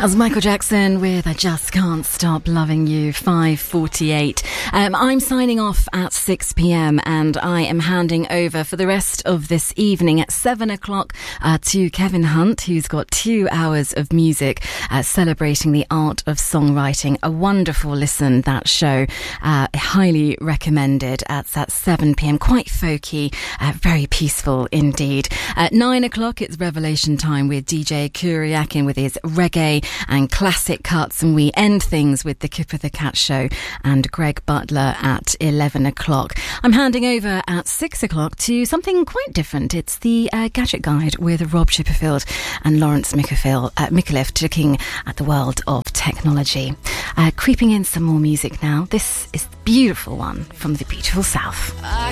As Michael Jackson with I Just Can't Stop Loving You, 5:48. I'm signing off at 6 p.m. and I am handing over for the rest of this evening at 7 o'clock to Kevin Hunt, who's got 2 hours of music celebrating the art of songwriting. A wonderful listen, that show. Highly recommended. It's at 7 p.m. Quite folky, very peaceful indeed. At 9 o'clock, it's Revelation Time with DJ Kuriakin with his reggae and classic cuts, and we end things with the Kipper the Cat Show and Greg Butler at 11 o'clock. I'm handing over at 6 o'clock to something quite different. It's the Gadget Guide with Rob Chipperfield and Lawrence Micallef, looking at the world of technology. Creeping in some more music now. This is the beautiful one from the beautiful South.